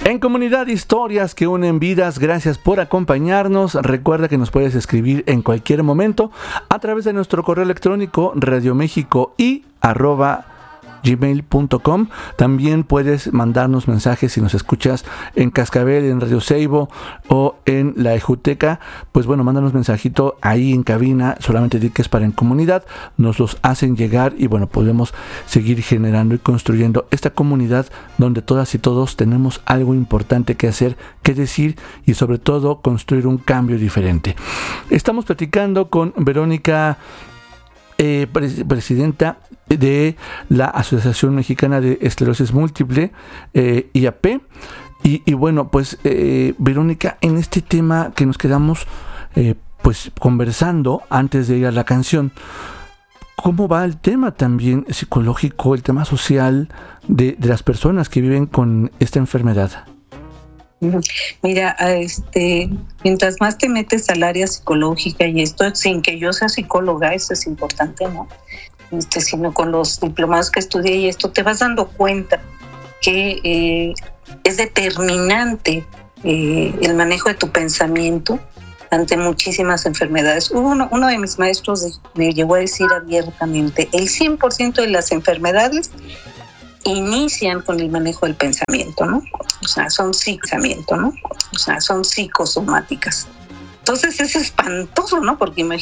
En Comunidad, historias que unen vidas. Gracias por acompañarnos. Recuerda que nos puedes escribir en cualquier momento a través de nuestro correo electrónico radiomexico@gmail.com. También puedes mandarnos mensajes si nos escuchas en Cascabel, en Radio Seibo o en la Ejuteca. Pues bueno, mándanos mensajito ahí en cabina, solamente di que es para En Comunidad, nos los hacen llegar y bueno, podemos seguir generando y construyendo esta comunidad donde todas y todos tenemos algo importante que hacer, que decir y sobre todo construir un cambio diferente. Estamos platicando con Verónica, presidenta de la Asociación Mexicana de Esclerosis Múltiple, IAP. Y bueno, pues Verónica, en este tema que nos quedamos pues conversando antes de ir a la canción, ¿cómo va el tema también psicológico, el tema social de las personas que viven con esta enfermedad? Mira, mientras más te metes al área psicológica, y esto sin que yo sea psicóloga, eso es importante, ¿no? Sino con los diplomados que estudié y esto, te vas dando cuenta que es determinante el manejo de tu pensamiento ante muchísimas enfermedades. Uno de mis maestros me llegó a decir abiertamente, el 100% de las enfermedades inician con el manejo del pensamiento, ¿no? O sea, son psicosomáticas. Entonces es espantoso, ¿no? Porque imagínate